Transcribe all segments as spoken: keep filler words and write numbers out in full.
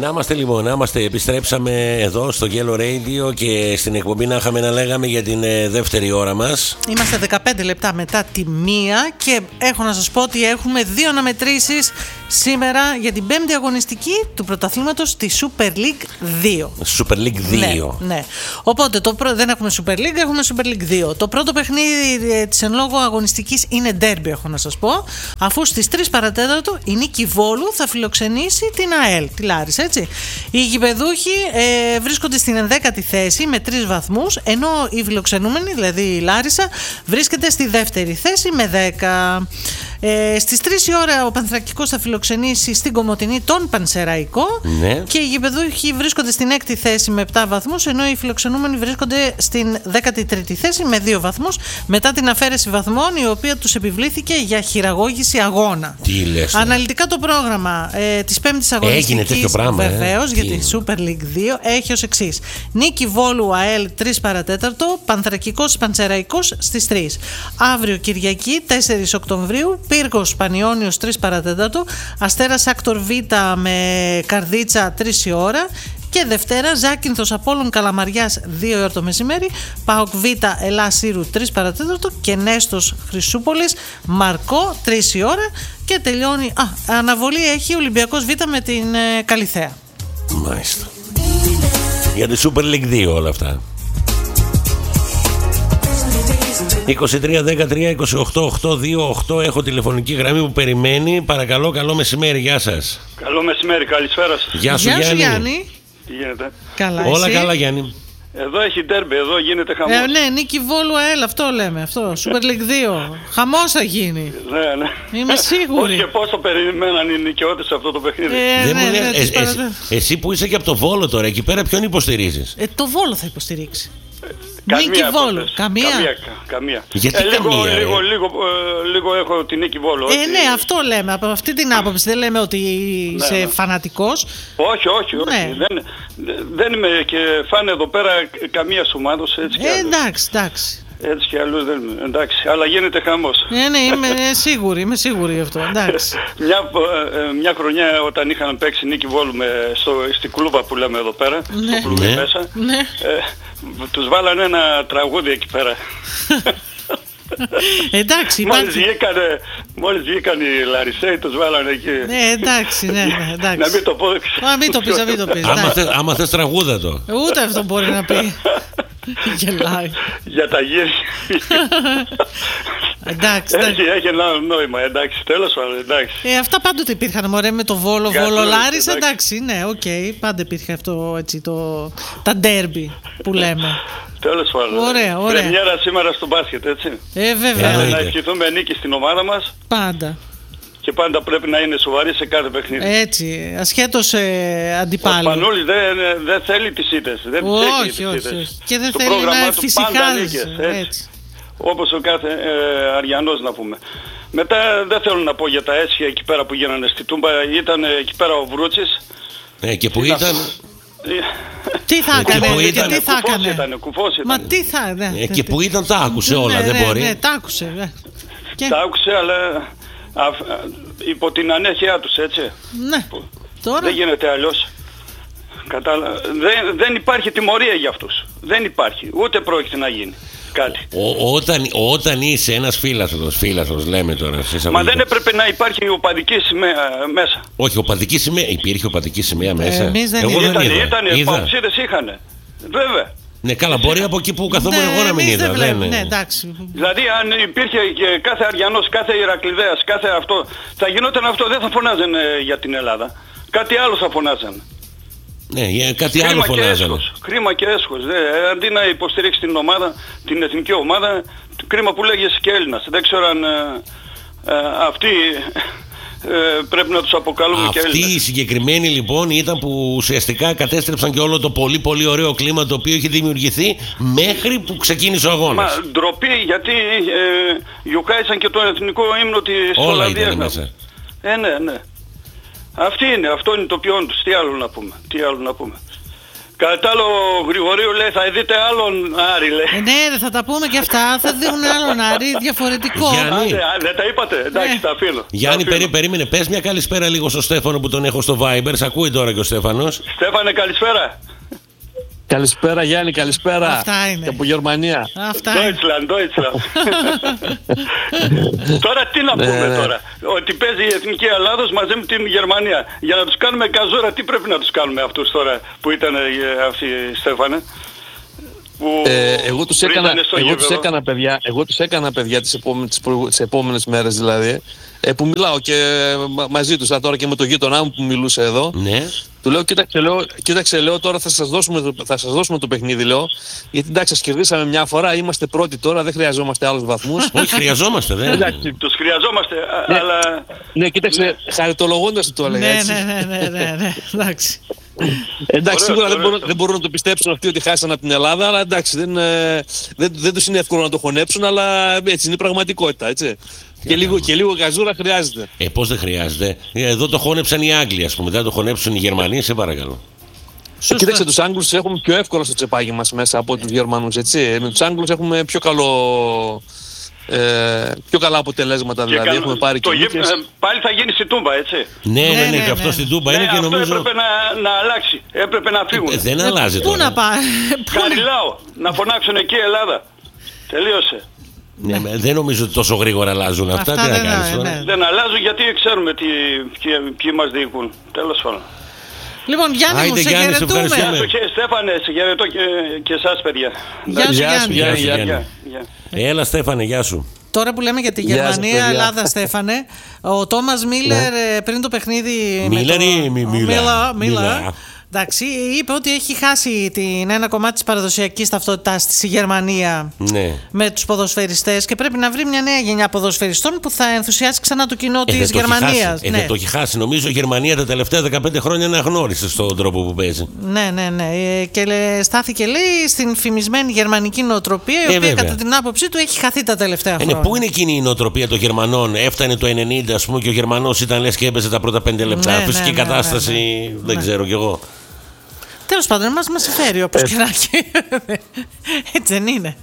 Να είμαστε λοιπόν, να είμαστε. Επιστρέψαμε εδώ στο Yellow Radio και στην εκπομπή να είχαμε να λέγαμε για την ε, δεύτερη ώρα μας. Είμαστε δεκαπέντε λεπτά μετά τη μία και έχω να σας πω ότι έχουμε δύο αναμετρήσεις σήμερα για την πέμπτη αγωνιστική του πρωταθλήματος τη Super League δύο. Super League δύο. Ναι, ναι. Οπότε το πρω... δεν έχουμε Super League, έχουμε Super League δύο. Το πρώτο παιχνίδι της εν λόγω αγωνιστικής είναι derby, έχω να σας πω. Αφού στις τρεις παρατέταρτο η Νίκη Βόλου θα φιλοξενήσει την ΑΕΛ, τη Λάρισα, έτσι. Οι γηπεδούχοι ε, βρίσκονται στην ενδέκατη θέση με τρεις βαθμούς, ενώ οι φιλοξενούμενοι, δηλαδή η Λάρισα, βρίσκεται στη δεύτερη θέση με δέκα. Ε, στις τρεις η ώρα ο Πανθρακικός θα φιλοξενήσει στην Κομοτηνή τον Πανσεραϊκό, ναι. Και οι γηπεδούχοι βρίσκονται στην έκτη θέση με επτά βαθμούς, ενώ οι φιλοξενούμενοι βρίσκονται στην δέκατη τρίτη θέση με δύο βαθμούς μετά την αφαίρεση βαθμών η οποία τους επιβλήθηκε για χειραγώγηση αγώνα. Τι λες, αναλυτικά το πρόγραμμα ε, της πέμπτης αγωνιστικής, βεβαίως, ε, για τη Super League δύο έχει ως εξής: Νίκη Βόλου ΑΕΛ τρεις παρατέταρτο, Πανθρακικός Πανσεραϊκός στις τρεις. Αύριο Κυριακή τέσσερις Οκτωβρίου Πύργος Πανιώνιος τρεις παρατέταρτο, Αστέρας Άκτορ Β με Καρδίτσα τρεις η ώρα. Και Δευτέρα Ζάκυνθος Απόλλων Καλαμαριάς δύο η ώρα το μεσημέρι, ΠΑΟΚ Β Ελλάς Σύρου τρεις παρατέταρτο και Νέστος Χρυσούπολης Μαρκό τρεις η ώρα. Και τελειώνει. Α, αναβολή έχει ο Ολυμπιακός Β με την ε, Καλιθέα. Μάλιστα. Για τη Super League δύο όλα αυτά. είκοσι τρία δεκατρία είκοσι οκτώ ογδόντα οκτώ έχω τηλεφωνική γραμμή που περιμένει. Παρακαλώ, καλό μεσημέρι, γεια σας. Καλό μεσημέρι, καλησπέρα σας. Γεια σου, Γεια Γιάννη. σου, Γιάννη. Τι γίνεται? Καλά, όλα εσύ? Καλά, Γιάννη. Εδώ έχει ντέρμπι, εδώ γίνεται χαμός. Ε, ναι, Νίκη Βόλου ΑΕΛ, αυτό λέμε, αυτό, Super League δύο. Χαμός θα γίνει. Ναι, ναι. Είμαι σίγουρη. Όχι, και πόσο περιμέναν οι νοικιώτες αυτό το παιχνίδι. Ε, Δεν ναι, μου ναι, λες, τις ε, παρατε- ε, εσύ που είσαι και από το Βόλο τώρα, εκεί πέρα ποιον υποστηρίζεις? Ε, το Βόλο θα υποστηρίξει. Καμία Νίκη Βόλου, απόφαση. καμία. Καμία. καμία. Γιατί ε, λίγο, καμία, ε? λίγο, λίγο, ε, λίγο έχω την Νίκη Βόλου. Ε, ότι... ναι, αυτό λέμε. Από αυτή την άποψη δεν λέμε ότι είσαι ναι. φανατικός. Όχι, όχι, όχι. Ναι. Δεν, δεν είμαι και φαν εδώ πέρα καμία ομάδος, έτσι και Ε, αλλιώς. εντάξει, εντάξει. Έτσι και αλλιώς δεν είμαι. Εντάξει, αλλά γίνεται χαμός. Ε, ναι, είμαι σίγουρη, είμαι σίγουρη γι' αυτό. Εντάξει. μια, ε, μια χρονιά όταν είχαν παίξει Νίκη Βόλου με, στο, στη κλούβα που λέμε εδώ πέρα, Ναι. στο κλούβι Ναι. μέσα, Ναι. ε, τους βάλανε ένα τραγούδι εκεί πέρα. Εντάξει, Μόλις υπάρχει. βγήκανε, μόλις βγήκαν οι Λαρισαίοι, τους βάλανε εκεί. Ναι, εντάξει, ναι, ναι, εντάξει. Να μην το πω. Α, μην το πεις, να μην το πεις. Άμα εντάξει. θες, άμα θες τραγούδα το. Ούτε αυτό μπορεί να πει. Γελάει. Για τα γύρια. Εντάξει, Έχει, εντάξει. έχει ένα νόημα, εντάξει, τέλος πάντων, εντάξει. Ε, αυτά πάντοτε υπήρχαν, μωρέ, με το Βόλο, Κάτι Βόλο ωραία, Λάρισα, εντάξει. εντάξει, ναι, οκ, πάντα υπήρχε αυτό, έτσι, το, τα ντέρμπι που λέμε. Τέλος πάντων. Ωραία, ωραία. Πρεμιέρα σήμερα στο μπάσκετ, έτσι. Ε, βέβαια, Ε, Να Εννοείται. ευχηθούμε νίκη στην ομάδα μας πάντα. και πάντα πρέπει να είναι σοβαρή σε κάθε παιχνίδι. Έτσι, ασχέτως ε, Ο αντιπάλου. Σπανούλης δεν, δεν θέλει τις ήττες. Δεν τις έχει Όχι, τις όχι, ήττες. όχι. Και δεν Στο θέλει πρόγραμμά να του πάντα φυσικάζει. νίκες, έτσι. Έτσι. Όπως ο κάθε ε, Αριανός να πούμε. Μετά δεν θέλω να πω για τα έσχια εκεί πέρα που γίνανε στη Τούμπα. Ήταν εκεί πέρα ο Βρούτσης. Ε, και που ήταν. Τι θα Εκεί έκανε, που και ήταν, τι θα κουφός έκανε. ήταν, κουφός ήταν. Μα τι θα, ναι. Ε, και που ήταν τα άκουσε όλα, Ναι, δεν ναι, μπορεί. Ναι, τα άκουσε. ναι. Και, Τα άκουσε, αλλά α, α, υπό την ανέχειά τους, έτσι. ναι, τώρα. Δεν γίνεται αλλιώς. Κατάλα... Δεν, δεν υπάρχει τιμωρία για αυτούς. Δεν υπάρχει. Ούτε πρόκειται να γίνει κάτι. Ο, όταν, όταν είσαι ένας φύλαθρος, φύλαθρος λέμε τώρα. σε Μα εισαγωγικά. δεν έπρεπε να υπάρχει οπαδική σημαία μέσα. Όχι, οπαδική σημαία. Υπήρχε οπαδική σημαία μέσα. εμείς δεν Εγώ είδαμε. δεν Ήτανε, είδα. ήτανε, είδα. παοξίδες είχανε. Βέβαια. Ναι, καλά, μπορεί από εκεί που καθόμουν Ναι, εγώ να μην εμείς είδα. δεν δεν- βλέπουμε, ναι, εντάξει. Δηλαδή αν υπήρχε και κάθε Αριανός, κάθε Ηρακλειδέας, κάθε αυτό, θα γινόταν αυτό, δεν θα φωνάζανε για την Ελλάδα. Κάτι άλλο θα φωνάζανε. Ναι, για κάτι άλλο Κρίμα και φωνάζανε. έσχος. Κρίμα και έσχος. Δε, αντί να υποστηρίξει την ομάδα, την εθνική ομάδα, κρίμα που λέγεσαι και Έλληνας. Δεν ξέρω αν ε, ε, αυτοί ε, πρέπει να τους αποκαλούμε και Αυτοί οι Έλληνες. συγκεκριμένοι λοιπόν ήταν που ουσιαστικά κατέστρεψαν και όλο το πολύ πολύ ωραίο κλίμα το οποίο είχε δημιουργηθεί μέχρι που ξεκίνησε ο αγώνας. Μα ντροπή, γιατί ε, γιουκάισαν και τον εθνικό ύμνο της Όλα Ολλανδίας. ήταν να μέσα. πούμε. Ε, ναι, ναι. Αυτή είναι, αυτό είναι το ποιόν τους. Τι άλλο να πούμε. Τι άλλο να πούμε. Κατά άλλο Γρηγορίου λέει θα δείτε άλλον Άρη λέει. Ε, ναι, θα τα πούμε και αυτά. Θα δουν άλλον Άρη διαφορετικό. Γιάννη. Α, δεν τα είπατε. Εντάξει, Ναι. τα αφήνω. Γιάννη, Τα αφήνω. περί, περίμενε. Πες μια καλησπέρα λίγο στο Στέφανο που τον έχω στο Viber. Σ' ακούει τώρα και ο Στέφανος. Στέφανε, καλησπέρα. Καλησπέρα Γιάννη, καλησπέρα. Αυτά είναι. Και από Γερμανία. Αυτά είναι. Deutschland, Deutschland. Τώρα τι να πούμε ναι. τώρα. Ότι παίζει η Εθνική Ελλάδος μαζί με την Γερμανία. Για να τους κάνουμε καζούρα, τι πρέπει να τους κάνουμε αυτούς τώρα που ήταν ε, αυτοί, Στέφανε. Που Ε, εγώ τους έκανα, βρίζανε στο εγώ τους γήπεδο. έκανα παιδιά, εγώ τους έκανα παιδιά τις επόμενες, τις προηγου- τις επόμενες μέρες δηλαδή, ε, που μιλάω και μα- μαζί τους, τώρα και με τον γείτονά μου που μιλούσε εδώ. Ναι. Του λέω, κοίταξε, λέω, κοίταξε, λέω τώρα θα σας, δώσουμε, το- θα σας δώσουμε το παιχνίδι, λέω, γιατί εντάξει, σας κερδίσαμε μια φορά, είμαστε πρώτοι τώρα, δεν χρειαζόμαστε άλλους βαθμούς. Όχι, χρειαζόμαστε, δεν. Εντάξει. Τους χρειαζόμαστε, α- Ναι. αλλά... Ναι, κοίταξε, χαριτολογώντας το έλεγα Ναι, έτσι. ναι, ναι, ναι, ναι, ναι. Εντάξει. Εντάξει, Ωραίος, σίγουρα δεν ωραίος. μπορούν, δεν μπορούν να το πιστέψουν αυτοί ότι χάσαν από την Ελλάδα, αλλά εντάξει, δεν, ε, δεν, δεν τους είναι εύκολο να το χωνέψουν, αλλά έτσι είναι η πραγματικότητα, έτσι. Και λίγο, και λίγο γαζούρα χρειάζεται. Ε, πώς δεν χρειάζεται. Ε, Εδώ το χώνεψαν οι Άγγλοι, ας πούμε. Δεν το χωνέψουν οι Γερμανοί, σε παρακαλώ. Και κοίταξε, τους Άγγλους τους έχουμε πιο εύκολα στο τσεπάκι μας μέσα από τους Γερμανούς, έτσι. Με τους Άγγλους έχουμε πιο καλό... Ε, πιο καλά αποτελέσματα, και δηλαδή καλ- έχουμε πάρει το και γήπεδο, νίκες. ε, πάλι θα γίνει στη Τούμπα, έτσι. Ναι, ναι, Ναι, ναι, ναι, και αυτό ναι. στην Τούμπα Ναι, είναι και αυτό νομίζω. έπρεπε να, να αλλάξει. Έπρεπε να φύγουν. Ε, δεν αλλάζει Πού να τώρα. πάει. Πού να- Καριλάω, να φωνάξουν εκεί Ελλάδα. Τελείωσε. Ναι, με- δεν νομίζω ότι τόσο γρήγορα αλλάζουν αυτά. Αυτά Τι να δεν κάνεις είναι, τώρα. ναι. Δεν αλλάζουν γιατί ξέρουμε τι, ποιοι, ποιοι μας διοικούν. Τέλος πάντων. Λοιπόν, Γιάννη μου, Άιντε, σε Γιάννη, σε χαιρετούμε. ευχαριστούμε. Γεια σου και Στέφανε, σε χαιρετώ και, και εσάς παιδιά. Γεια σου, Γεια σου, Γιάννη. Γεια σου, Γιάννη. Γιάννη. Γεια, γεια. Έλα, Στέφανε, γεια σου. Τώρα που λέμε για τη Γεια σας, Γερμανία, παιδιά. Ελλάδα, Στέφανε, ο Τόμας Μίλλερ ε, πριν το παιχνίδι. με Μίλλερ το- ή μη- ο Μίλα? Μίλα, Μίλα. Μίλα. Εντάξει, είπε ότι έχει χάσει την ένα κομμάτι της παραδοσιακής ταυτότητάς της η Γερμανία Ναι. με τους ποδοσφαιριστές και πρέπει να βρει μια νέα γενιά ποδοσφαιριστών που θα ενθουσιάσει ξανά το κοινό Ε, της δεν το έχει Γερμανίας. χάσει. Ε, ναι. δεν το έχει χάσει. Νομίζω η Γερμανία τα τελευταία δεκαπέντε χρόνια αναγνώρισε στον τρόπο που παίζει. Ναι, ναι, ναι. Ε, Και λέ- στάθηκε, λέει, στην φημισμένη γερμανική νοοτροπία, η Ε, οποία βέβαια. κατά την άποψή του έχει χαθεί τα τελευταία Ε, ναι, χρόνια. πού είναι εκείνη η νοοτροπία των Γερμανών? Έφτανε το ενενήντα, ας πούμε, και ο Γερμανός ήταν λες και έπαιζε τα πρώτα πέντε λεπτά. Ναι, ναι, Φυσική ναι, ναι, κατάσταση, ναι. δεν Ναι. ξέρω κι εγώ. Τέλος πάντων, εμάς μας συμφέρει όπως και να έχει. Έτσι δεν είναι.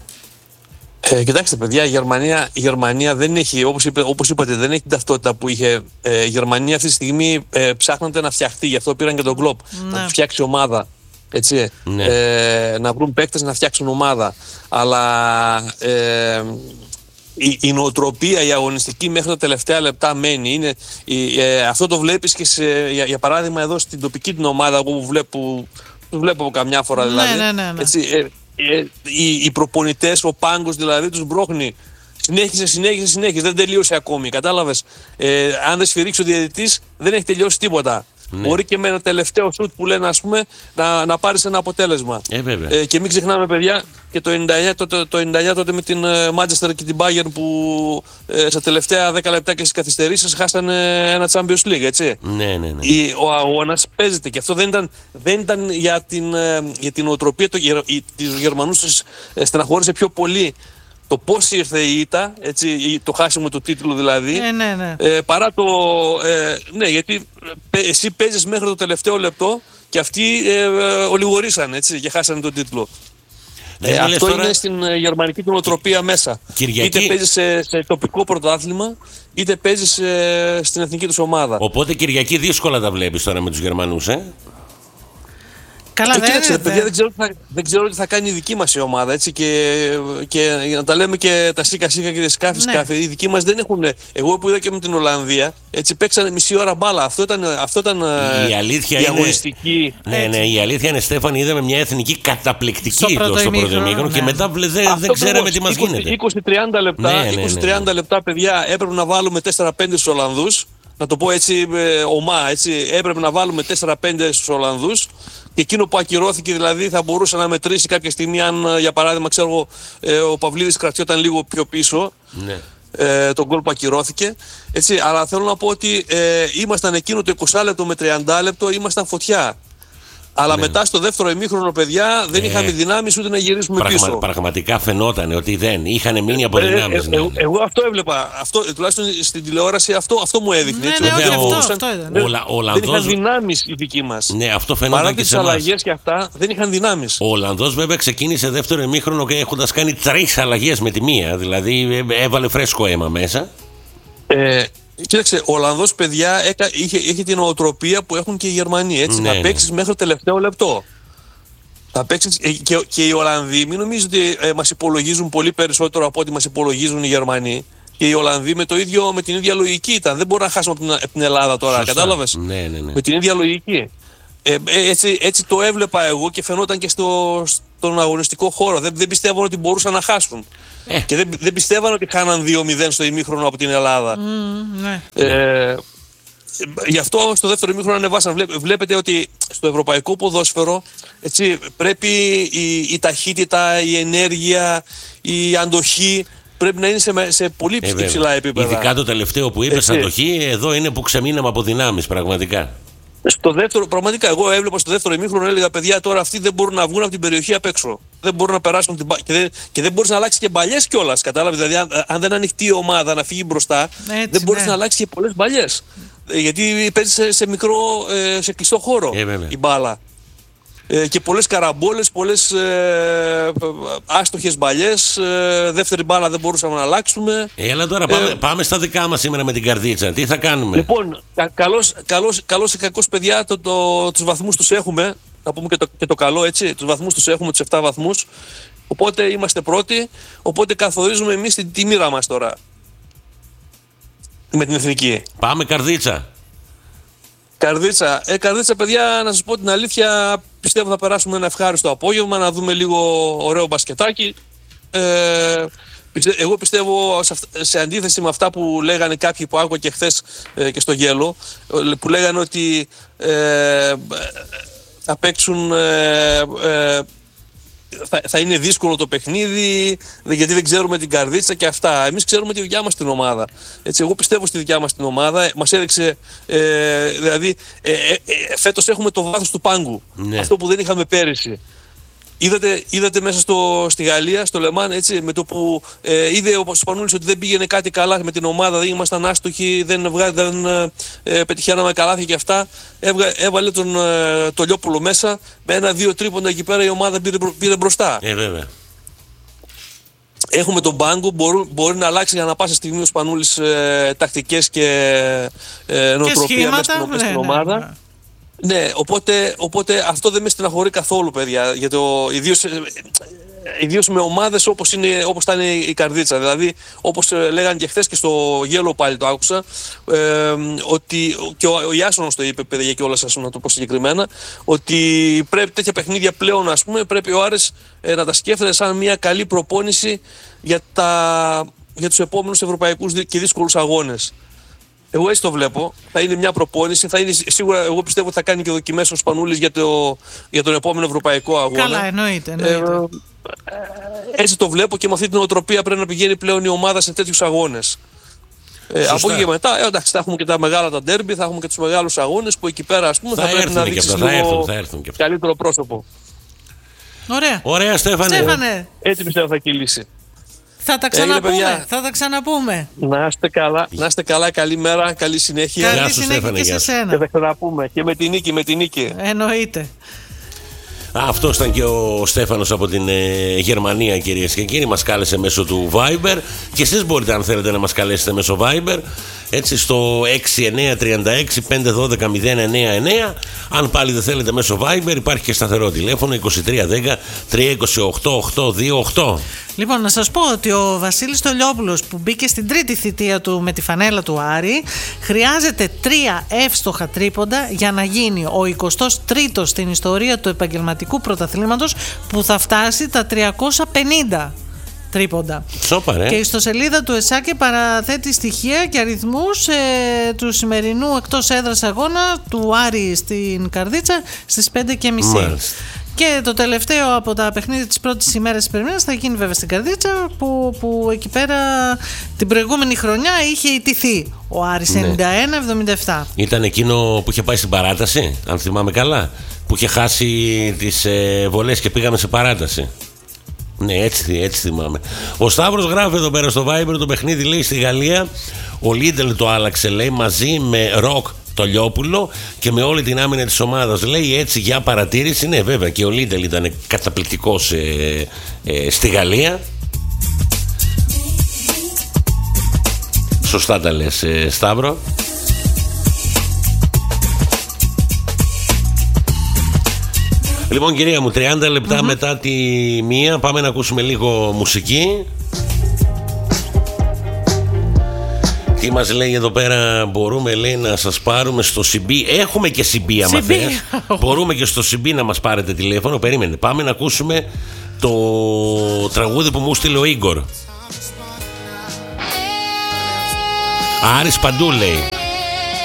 Ε, κοιτάξτε, παιδιά, η Γερμανία, η Γερμανία δεν έχει, όπως, είπε, όπως είπατε, δεν έχει την ταυτότητα που είχε. Ε, η Γερμανία αυτή τη στιγμή ε, ψάχνεται να φτιαχτεί, γι' αυτό πήραν και τον Κλοπ. Ναι. Να του φτιάξει ομάδα. Έτσι, Ναι. ε, να βρουν παίκτες να φτιάξουν ομάδα. Αλλά ε, η, η νοοτροπία, η αγωνιστική μέχρι τα τελευταία λεπτά μένει. Είναι, η, ε, αυτό το βλέπεις και σε, για, για παράδειγμα εδώ στην τοπική την ομάδα εγώ που βλέπω, που βλέπω καμιά φορά Ναι, δηλαδή. ναι, ναι, ναι. Έτσι, ε, ε, οι, οι προπονητές, ο πάγκος δηλαδή τους μπρόχνει. Συνέχισε, συνέχισε, συνέχισε. Δεν τελείωσε ακόμη. Κατάλαβες. Ε, αν δεν σφυρίξει ο διαιτητής, δεν έχει τελειώσει τίποτα. Ναι. Μπορεί και με ένα τελευταίο σουτ που λένε, ας πούμε, να, να πάρεις ένα αποτέλεσμα. Ε, βέβαια. Ε, και μην ξεχνάμε, παιδιά, και το ενενήντα εννιά, τότε, το ενενήντα εννιά τότε με την ε, Manchester και την Bayern που ε, στα τελευταία δέκα λεπτά και στις καθυστερήσεις χάσανε ένα Champions League, έτσι. Ναι, ναι, ναι. Η, ο αγώνας παίζεται και αυτό δεν ήταν, δεν ήταν για, την, ε, για την οτροπία του Γερμανούς, τους ε, στεναχώρησε πιο πολύ το πώς ήρθε η ήττα, έτσι, η- το χάσιμο του τίτλου δηλαδή, Ε, ναι, ναι. ε, παρά το. Ε, ναι, γιατί ε, εσύ παίζεις μέχρι το τελευταίο λεπτό και αυτοί ε, ε, ολιγορήσαν έτσι, και χάσανε τον τίτλο. Δεν Ε, μου λες αυτό τώρα- είναι στην ε, γερμανική νοοτροπία μέσα. Κυριακή- Είτε παίζεις σε, σε τοπικό πρωτάθλημα, είτε παίζεις ε, στην εθνική τους ομάδα. Οπότε Κυριακή δύσκολα τα βλέπεις τώρα με τους Γερμανούς, ε. Καλά, Ε, δεν κοίταξε, είναι. παιδιά, δεν ξέρω, τι θα, δεν ξέρω τι θα κάνει η δική μας η ομάδα, έτσι, και, και για να τα λέμε και τα σίκα σίκα και τα σκάφη Ναι. σκάφη. Οι δικοί μας δεν έχουν. Εγώ που είδα και με την Ολλανδία, έτσι, παίξανε μισή ώρα μπάλα. Αυτό ήταν, αυτό ήταν Η ε, αλήθεια η είναι- αγωνιστική. Ναι, ναι, η αλήθεια είναι, Στέφανη, είδαμε μια εθνική καταπληκτική Στο το- πρώτο στο πρώτο ημίχρονο, ημίχρονο και ναι. μετά βλε- δεν, Αυτό δεν ξέραμε ακριβώς. τι μας είκοσι γίνεται. είκοσι με τριάντα λεπτά, Ναι, ναι, ναι, είκοσι με τριάντα ναι. λεπτά, παιδιά, έπρεπε να βάλουμε τέσσερα πέντε στους Ολλανδούς. Να το πω έτσι, ε, ομά, έτσι. Έπρεπε να βάλουμε τέσσερα πέντε στους Ολλανδούς. Και εκείνο που ακυρώθηκε, δηλαδή, θα μπορούσε να μετρήσει κάποια στιγμή αν, ε, για παράδειγμα, ξέρω εγώ, ε, ο Παυλίδης κρατιόταν λίγο πιο πίσω. Ναι. Ε, τον γκολ που ακυρώθηκε. Έτσι, αλλά θέλω να πω ότι ε, ήμασταν εκείνο το είκοσι λεπτό με τριάντα λεπτό, ήμασταν φωτιά. Αλλά Ναι. μετά στο δεύτερο ημίχρονο, παιδιά, δεν Ε, είχαμε δυνάμεις ούτε να γυρίσουμε Πραγμα, πίσω. Πραγματικά φαινόταν ότι δεν. Είχαν μείνει από Ε, ε, δυνάμεις. ε, ναι, ε, ναι. εγώ αυτό έβλεπα. Αυτό, τουλάχιστον στην τηλεόραση αυτό, αυτό μου έδειχνε. Ναι, έτσι, ναι, ότι όχι, δεν αυτό, μπορούσαν- αυτό ήταν. δεν- Ο Λα- ο δεν Ολλανδός- είχαν δυνάμεις οι δικοί μας. Ναι, αυτό φαινόταν Παρά και τις σε εμάς. αλλαγές και αυτά, δεν είχαν δυνάμεις. Ο Ολλανδός βέβαια ξεκίνησε δεύτερο ημίχρονο και έχοντας κάνει τρεις αλλαγές με τη μία. Δηλαδή ε, έβαλε φρέσκο αίμα μέσα. Ε, κοίταξε, ο Ολλανδός, παιδιά, έκα, είχε, είχε την οτροπία που έχουν και οι Γερμανοί. Έτσι, Ναι, να ναι. παίξεις μέχρι το τελευταίο λεπτό. Να παίξεις, ε, και, και οι Ολλανδοί, μην νομίζετε ότι ε, μας υπολογίζουν πολύ περισσότερο από ό,τι μας υπολογίζουν οι Γερμανοί. Και οι Ολλανδοί με, το ίδιο, με την ίδια λογική ήταν. Δεν μπορούμε να χάσουμε από την, από την Ελλάδα τώρα, Σωστά. κατάλαβες. Ναι, ναι, ναι. Με την ίδια λογική. Ε, ε, έτσι, έτσι το έβλεπα εγώ και φαινόταν και στο, στον αγωνιστικό χώρο. Δεν, δεν πιστεύω ότι μπορούσαν να χάσουν. Ε. Και δεν, δεν πιστεύαν ότι χάναν δύο μηδέν στο ημίχρονο από την Ελλάδα. Μμ, ναι. Ε, γι' αυτό στο δεύτερο ημίχρονο ανεβάσαν. Βλέ- Βλέπετε ότι στο ευρωπαϊκό ποδόσφαιρο, έτσι, πρέπει η, η ταχύτητα, η ενέργεια, η αντοχή πρέπει να είναι σε, με- σε πολύ Ε, βέβαια. υψηλά επίπεδα. Ειδικά το τελευταίο που είπες, Έτσι. αντοχή, εδώ είναι που ξεμείναμε από δυνάμεις πραγματικά. Στο δεύτερο, πραγματικά, εγώ έβλεπα στο δεύτερο ημίχρονο, έλεγα παιδιά τώρα αυτοί δεν μπορούν να βγουν από την περιοχή απ' έξω. Δεν μπορούν να περάσουν την μπάλα. Και δεν, και δεν μπορεί να αλλάξει και μπαλιές κιόλας. Κατάλαβε. Δηλαδή, αν, αν δεν ανοιχτεί η ομάδα να φύγει μπροστά, Έτσι, δεν μπορεί ναι. να αλλάξει και πολλές μπαλιές. Ε, Γιατί παίζει σε, σε μικρό, ε, σε κλειστό χώρο Ε, βέβαια. η μπάλα. Ε, και πολλές καραμπόλες, πολλές ε, άστοχες μπαλιές. Ε, δεύτερη μπάλα δεν μπορούσαμε να αλλάξουμε. Έλα τώρα, πάμε, πάμε στα δικά μας σήμερα με την καρδίτσα. Τι θα κάνουμε. Λοιπόν, κα, καλώς, καλώς, καλώς ή κακώς, παιδιά, το, το, τους βαθμούς τους έχουμε. Να πούμε και το, και το καλό, έτσι. Τους βαθμούς τους έχουμε, τους επτά βαθμούς. Οπότε είμαστε πρώτοι. Οπότε καθορίζουμε εμείς τη, τη μοίρα μας τώρα. Με την εθνική. Πάμε καρδίτσα. Καρδίτσα. Ε, καρδίτσα, παιδιά, να σας πω την αλήθεια, πιστεύω θα περάσουμε ένα ευχάριστο απόγευμα, να δούμε λίγο ωραίο μπασκετάκι. Ε, πιστε- εγώ πιστεύω, σε, αυτα- σε αντίθεση με αυτά που λέγανε κάποιοι που άκουγα και χθες ε, και στο γέλο, ε, που λέγανε ότι ε, θα παίξουν... Ε, ε, θα, θα είναι δύσκολο το παιχνίδι, δε- γιατί δεν ξέρουμε την καρδίτσα και αυτά. Εμείς ξέρουμε τη δικιά μας την ομάδα. Έτσι, εγώ πιστεύω στη δικιά μας την ομάδα. Ε, Μας έδειξε, ε, δηλαδή, ε, ε, ε, φέτος έχουμε το βάθος του πάγκου. Ναι. Αυτό που δεν είχαμε πέρυσι. Είδατε, είδατε μέσα στο, στη Γαλλία, στο Λεμάν, έτσι, με το που ε, είδε ο Σπανούλης ότι δεν πήγαινε κάτι καλά με την ομάδα, δεν ήμασταν άστοχοι, δεν, βγα, δεν ε, πετυχαίναμε καλάθια και αυτά. Έβγα, έβαλε τον ε, το Λιόπουλο μέσα, με ένα-δύο τρίποντα εκεί πέρα η ομάδα πήρε, μπρο- πήρε μπροστά. Ε, βέβαια. Έχουμε τον πάγκο, μπορεί, μπορεί να αλλάξει για να πάσα στιγμή ο Σπανούλης ε, τακτικές και ε, νοοτροπία μέσα στην, μέσα στην ομάδα. ναι. Ναι, οπότε, οπότε αυτό δεν με στεναχωρεί καθόλου, παιδιά. Για το, ιδίως, ε, ιδίως με ομάδες όπως, είναι, όπως ήταν η Καρδίτσα. Δηλαδή, όπως ε, λέγανε και χθες και στο γέλο πάλι το άκουσα, ε, ότι και ο, ο Ιάσονος το είπε, παιδιά, και όλα σας να το πω συγκεκριμένα, ότι πρέπει τέτοια παιχνίδια πλέον, ας πούμε, πρέπει ο Άρης ε, να τα σκέφτεται σαν μια καλή προπόνηση για, τα, για τους επόμενους ευρωπαϊκούς δι- και δύσκολους αγώνες. Εγώ έτσι το βλέπω. Θα είναι μια προπόνηση. Θα είναι, σίγουρα, εγώ πιστεύω ότι θα κάνει και δοκιμές ο Σπανούλης για, το, για τον επόμενο ευρωπαϊκό αγώνα. Καλά, εννοείται. Ε, εννοείται. ε, έτσι το βλέπω και με αυτή την οτροπία πρέπει να πηγαίνει πλέον η ομάδα σε τέτοιους αγώνες. Ε, Σωστά. από εκεί και μετά, ε, εντάξει, θα έχουμε και τα μεγάλα τα ντέρμπι, θα έχουμε και τους μεγάλους αγώνες που εκεί πέρα, ας πούμε, Θα θα, πρέπει έρθουν να και δείξεις αυτά, θα λίγο έρθουν, θα έρθουν και αυτά. καλύτερο πρόσωπο. Ωραία. Ωραία, Στέφανε. Στέφανε, Έτσι πιστεύω θα κυλήσει. θα τα Έγινε, ξαναπούμε. παιδιά. Θα τα ξαναπούμε. Να είστε καλά, να είστε καλά, καλή μέρα, καλή συνέχεια. Γεια Καλή σου, συνέχεια Στέφανε, και γεια σε σου. Και σένα. θα ξαναπούμε και με την νίκη, με την νίκη. Εννοείται. Αυτό ήταν και ο Στέφανος από την ε, Γερμανία, κυρίες και κύριοι. Μας κάλεσε μέσω του Viber. Και εσείς μπορείτε, αν θέλετε, να μας καλέσετε μέσω Viber. Έτσι, στο έξι εννιά τρία έξι πέντε ένα δύο μηδέν εννιά εννιά. Αν πάλι δεν θέλετε μέσω Viber, υπάρχει και σταθερό τηλέφωνο είκοσι τρία δέκα τρία είκοσι οκτώ οκτώ δύο οκτώ. Λοιπόν, να σας πω ότι ο Βασίλης Τολιόπουλος που μπήκε στην τρίτη θητεία του με τη φανέλα του Άρη χρειάζεται τρία εύστοχα τρίποντα για να γίνει ο εικοστός τρίτος στην ιστορία του επαγγελματικού πρωταθλήματος που θα φτάσει τα τριακόσια πενήντα τρίποντα. Σόπα, ρε. Και η ιστοσελίδα του ΕΣΑΚΕ παραθέτει στοιχεία και αριθμούς ε, του σημερινού εκτός έδρας αγώνα του Άρη στην Καρδίτσα στις πέντε και μισή. Μάλιστα. Και το τελευταίο από τα παιχνίδια της πρώτης ημέρας της Περιμήνας θα γίνει βέβαια στην Καρδίτσα, που, που εκεί πέρα την προηγούμενη χρονιά είχε ιτηθεί ο Άρης ενενήντα ένα εβδομήντα επτά. Ήταν εκείνο που είχε πάει στην παράταση, αν θυμάμαι καλά, που είχε χάσει τις ε, βολές και πήγαμε σε παράταση. Ναι, έτσι, έτσι θυμάμαι. Ο Σταύρος γράφει εδώ πέρα στο Viber, το παιχνίδι λέει στη Γαλλία ο Λίντελ το άλλαξε, λέει, μαζί με Ροκ το Λιόπουλο και με όλη την άμυνα της ομάδας, λέει, έτσι για παρατήρηση. Ναι, βέβαια, και ο Λίντελ ήταν καταπληκτικός ε, ε, στη Γαλλία. Σωστά τα λες, ε, Σταύρο. Λοιπόν, κυρία μου, τριάντα λεπτά mm-hmm. μετά τη μία πάμε να ακούσουμε λίγο μουσική. Τι μας λέει εδώ πέρα? Μπορούμε, λέει, να σας πάρουμε στο σι μπι. Έχουμε και σι μπι άμα θες. Μπορούμε και στο σι μπι να μας πάρετε τηλέφωνο. Περίμενε, πάμε να ακούσουμε το τραγούδι που μου στείλε ο Ίγκορ. Άρης παντού, λέει.